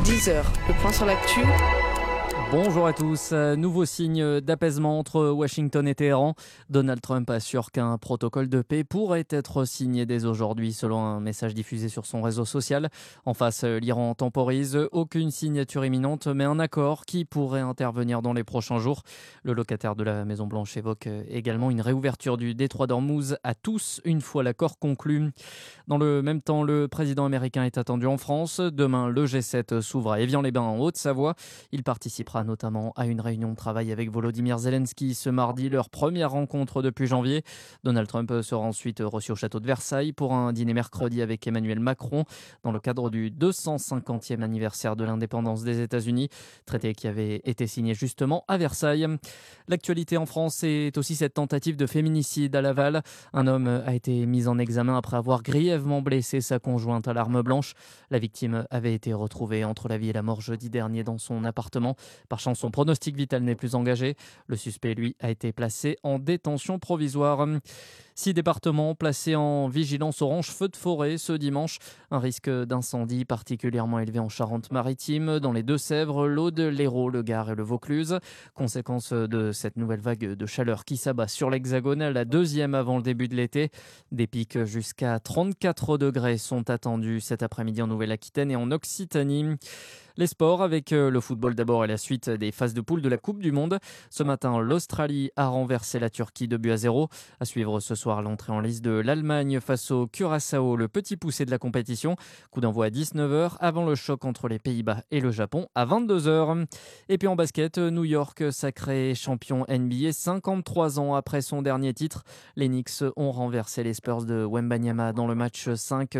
10h, le point sur l'actu. Bonjour à tous. Nouveau signe d'apaisement entre Washington et Téhéran. Donald Trump assure qu'un protocole de paix pourrait être signé dès aujourd'hui selon un message diffusé sur son réseau social. En face, l'Iran temporise. Aucune signature imminente, mais un accord qui pourrait intervenir dans les prochains jours. Le locataire de la Maison-Blanche évoque également une réouverture du détroit d'Ormuz à tous une fois l'accord conclu. Dans le même temps, le président américain est attendu en France. Demain, le G7 s'ouvre à Évian-les-Bains en Haute-Savoie. Il participera notamment à une réunion de travail avec Volodymyr Zelensky ce mardi, leur première rencontre depuis janvier. Donald Trump sera ensuite reçu au château de Versailles pour un dîner mercredi avec Emmanuel Macron dans le cadre du 250e anniversaire de l'indépendance des États-Unis, traité qui avait été signé justement à Versailles. L'actualité en France est aussi cette tentative de féminicide à Laval. Un homme a été mis en examen après avoir grièvement blessé sa conjointe à l'arme blanche. La victime avait été retrouvée entre la vie et la mort jeudi dernier dans son appartement. Par chance, son pronostic vital n'est plus engagé. Le suspect, lui, a été placé en détention provisoire. 6 départements placés en vigilance orange feu de forêt ce dimanche. Un risque d'incendie particulièrement élevé en Charente-Maritime, dans les Deux-Sèvres, l'Aude, l'Hérault, le Gard et le Vaucluse. Conséquence de cette nouvelle vague de chaleur qui s'abat sur l'Hexagone, la deuxième avant le début de l'été. Des pics jusqu'à 34 degrés sont attendus cet après-midi en Nouvelle-Aquitaine et en Occitanie. Les sports avec le football d'abord et la suite des phases de poule de la Coupe du Monde. Ce matin, l'Australie a renversé la Turquie 2-0. À suivre ce soir l'entrée en liste de l'Allemagne face au Curaçao, le petit poussé de la compétition. Coup d'envoi à 19h avant le choc entre les Pays-Bas et le Japon à 22h. Et puis en basket, New York sacré champion NBA 53 ans après son dernier titre. Les Knicks ont renversé les Spurs de Wembanyama dans le match 5,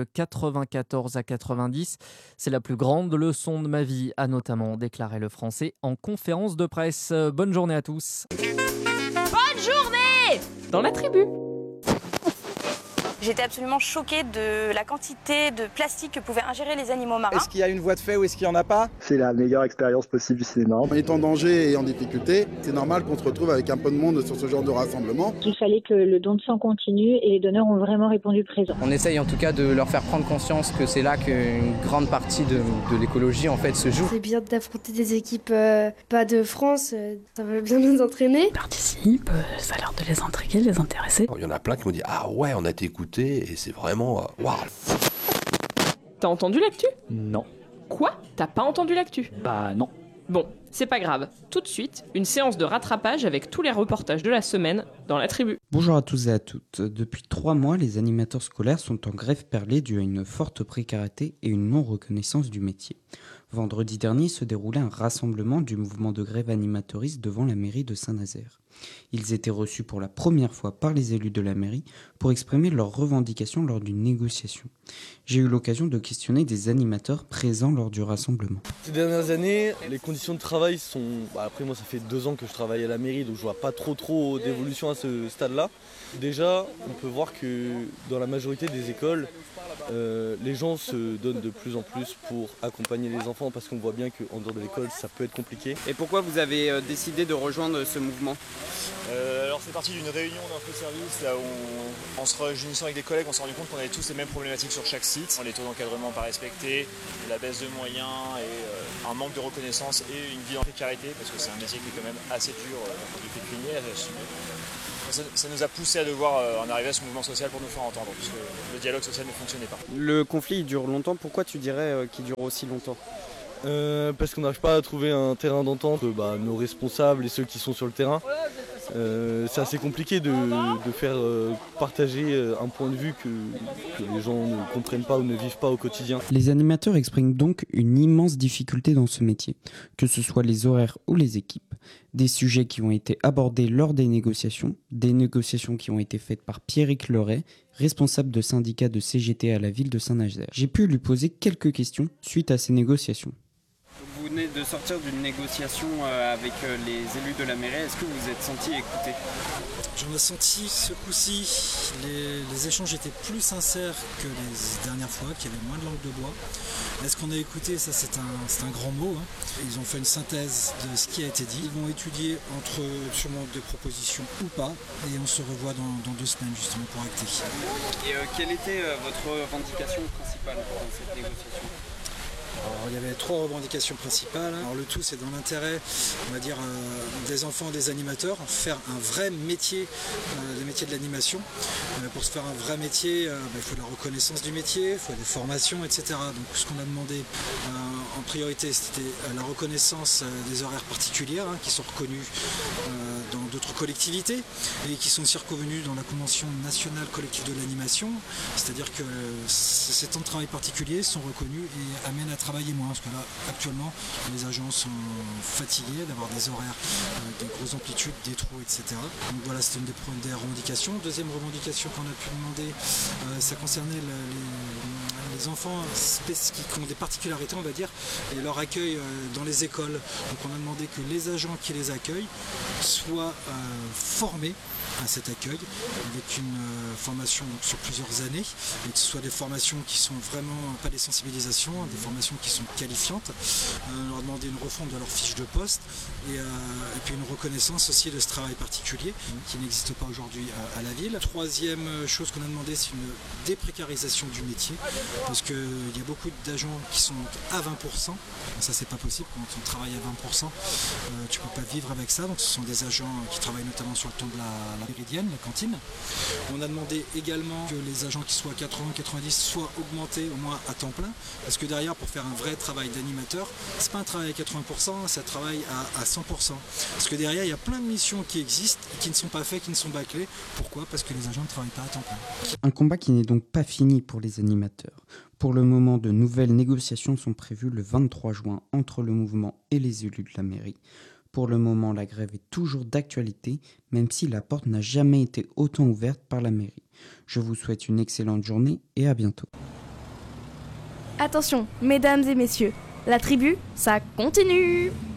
94-90. C'est la plus grande leçon de ma vie, a notamment déclaré le Français en conférence de presse. Bonne journée à tous. Bonne journée dans la tribu. J'étais absolument choquée de la quantité de plastique que pouvaient ingérer les animaux marins. Est-ce qu'il y a une voie de fait ou est-ce qu'il n'y en a pas ? C'est la meilleure expérience possible du cinéma. On est en danger et en difficulté, c'est normal qu'on se retrouve avec un peu de monde sur ce genre de rassemblement. Il fallait que le don de sang continue et les donneurs ont vraiment répondu présent. On essaye en tout cas de leur faire prendre conscience que c'est là qu'une grande partie de l'écologie en fait se joue. C'est bien d'affronter des équipes pas de France, ça va bien nous entraîner. Ils participent, ça a l'air de les intriguer, de les intéresser. Il y en a plein qui m'ont dit « Ah ouais, on a été écoutés et c'est vraiment... waouh !» T'as entendu l'actu ? Non. Quoi ? T'as pas entendu l'actu ? Bah non. Bon, c'est pas grave. Tout de suite, une séance de rattrapage avec tous les reportages de la semaine dans la tribu. Bonjour à tous et à toutes. Depuis 3 mois, les animateurs scolaires sont en grève perlée due à une forte précarité et une non-reconnaissance du métier. Vendredi dernier se déroulait un rassemblement du mouvement de grève animatoriste devant la mairie de Saint-Nazaire. Ils étaient reçus pour la première fois par les élus de la mairie pour exprimer leurs revendications lors d'une négociation. J'ai eu l'occasion de questionner des animateurs présents lors du rassemblement. Ces dernières années, les conditions de travail sont... après moi ça fait 2 ans que je travaille à la mairie, donc je vois pas trop d'évolution à ce stade-là. Déjà, on peut voir que dans la majorité des écoles, les gens se donnent de plus en plus pour accompagner les enfants parce qu'on voit bien qu'en dehors de l'école ça peut être compliqué. Et pourquoi vous avez décidé de rejoindre ce mouvement ? Alors c'est parti d'une réunion d'info-service là où en se réunissant avec des collègues on s'est rendu compte qu'on avait tous les mêmes problématiques sur chaque site. Les taux d'encadrement pas respectés, la baisse de moyens et un manque de reconnaissance et une vie en précarité parce que c'est un métier qui est quand même assez dur du pécunier à assumer. Ça nous a poussé à devoir en arriver à ce mouvement social pour nous faire entendre, puisque le dialogue social ne fonctionnait pas. Le conflit il dure longtemps, pourquoi tu dirais qu'il dure aussi longtemps ? Parce qu'on n'arrive pas à trouver un terrain d'entente, nos responsables et ceux qui sont sur le terrain. C'est assez compliqué de faire partager un point de vue que les gens ne comprennent pas ou ne vivent pas au quotidien. Les animateurs expriment donc une immense difficulté dans ce métier, que ce soit les horaires ou les équipes. Des sujets qui ont été abordés lors des négociations qui ont été faites par Pierrick Leray, responsable de syndicat de CGT à la ville de Saint-Nazaire. J'ai pu lui poser quelques questions suite à ces négociations. Vous venez de sortir d'une négociation avec les élus de la mairie. Est-ce que vous vous êtes senti écouté ? J'en ai senti ce coup-ci, les échanges étaient plus sincères que les dernières fois, qu'il y avait moins de langue de bois. Est-ce qu'on a écouté ? Ça c'est un grand mot. Ils ont fait une synthèse de ce qui a été dit. Ils vont étudier entre sûrement des propositions ou pas. Et on se revoit dans 2 semaines justement pour acter. Et quelle était votre revendication principale dans cette négociation ? Alors, il y avait 3 revendications principales. Alors, le tout, c'est dans l'intérêt, on va dire, des enfants, des animateurs, faire un vrai métier, les métiers de l'animation. Pour se faire un vrai métier, il faut de la reconnaissance du métier, il faut des formations, etc. Donc ce qu'on a demandé en priorité, c'était la reconnaissance des horaires particuliers qui sont reconnus dans d'autres collectivités et qui sont aussi reconnus dans la Convention nationale collective de l'animation. C'est-à-dire que ces temps de travail particuliers sont reconnus et amènent à travailler moins. Parce que là, actuellement, les agents sont fatigués d'avoir des horaires, des grosses amplitudes, des trous, etc. Donc voilà, c'était une des revendications. Deuxième revendication qu'on a pu demander, ça concernait les enfants qui ont des particularités, on va dire, et leur accueil dans les écoles. Donc on a demandé que les agents qui les accueillent soient formés à cet accueil avec une formation sur plusieurs années et que ce soit des formations qui sont vraiment pas des sensibilisations, des formations qui sont qualifiantes. On leur a demandé une refonte de leur fiche de poste et puis une reconnaissance aussi de ce travail particulier qui n'existe pas aujourd'hui à la ville. Troisième chose qu'on a demandé, c'est une déprécarisation du métier parce qu'il y a beaucoup d'agents qui sont à 20%. Ça c'est pas possible quand on travaille à 20%, tu peux pas vivre avec ça. Donc ce sont des agents qui travaillent notamment sur le temps de la méridienne, la cantine. On a demandé également que les agents qui soient 80-90 soient augmentés au moins à temps plein, parce que derrière, pour faire un vrai travail d'animateur, c'est pas un travail à 80%, c'est un travail à 100%. Parce que derrière, il y a plein de missions qui existent, et qui ne sont pas faites, qui ne sont bâclées. Pourquoi ? Parce que les agents ne travaillent pas à temps plein. Un combat qui n'est donc pas fini pour les animateurs. Pour le moment, de nouvelles négociations sont prévues le 23 juin entre le mouvement et les élus de la mairie. Pour le moment, la grève est toujours d'actualité, même si la porte n'a jamais été autant ouverte par la mairie. Je vous souhaite une excellente journée et à bientôt. Attention, mesdames et messieurs, la tribu, ça continue!